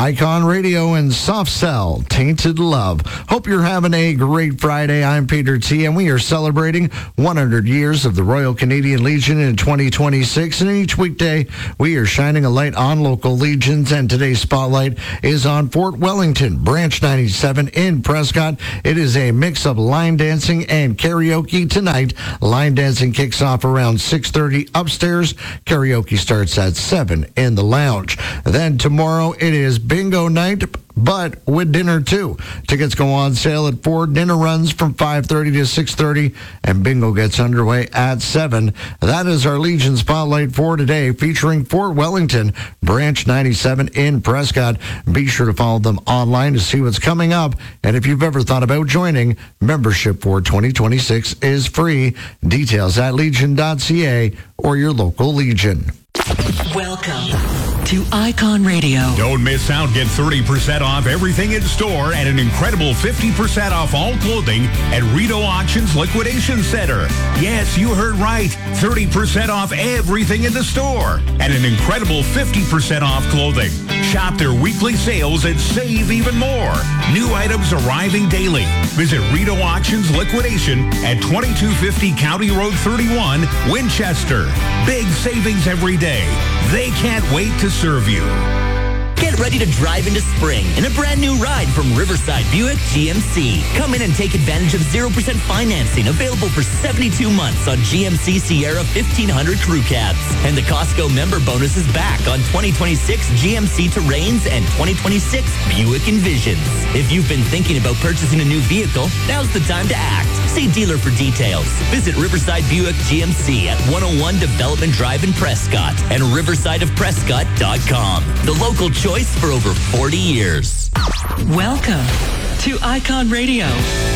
Icon Radio and Soft Cell, Tainted Love. Hope you're having a great Friday. I'm Peter T., and we are celebrating 100 years of the Royal Canadian Legion in 2026. And each weekday, we are shining a light on local legions, and today's spotlight is on Fort Wellington, Branch 97 in Prescott. It is a mix of line dancing and karaoke tonight. Line dancing kicks off around 6:30 upstairs. Karaoke starts at 7 in the lounge. Then tomorrow, it is bingo night, but with dinner too. Tickets go on sale at 4. Dinner runs from 5:30 to 6:30, and bingo gets underway at 7. That is our Legion Spotlight for today, featuring Fort Wellington, Branch 97 in Prescott. Be sure to follow them online to see what's coming up. And if you've ever thought about joining, membership for 2026 is free. Details at legion.ca or your local Legion. Welcome to Icon Radio. Don't miss out. Get 30% off everything in store and an incredible 50% off all clothing at Rideau Auctions Liquidation Center. Yes, you heard right. 30% off everything in the store and an incredible 50% off clothing. Shop their weekly sales and save even more. New items arriving daily. Visit Rideau Auctions Liquidation at 2250 County Road 31, Winchester. Big savings every day. They can't wait to serve you. Get ready to drive into spring in a brand new ride from Riverside Buick GMC. Come in and take advantage of 0% financing available for 72 months on GMC Sierra 1500 crew cabs. And the Costco member bonus is back on 2026 GMC Terrains and 2026 Buick Envisions. If you've been thinking about purchasing a new vehicle, now's the time to act. See dealer for details. Visit Riverside Buick GMC at 101 Development Drive in Prescott and riversideofprescott.com. The local choice for over 40 years. Welcome to Icon Radio.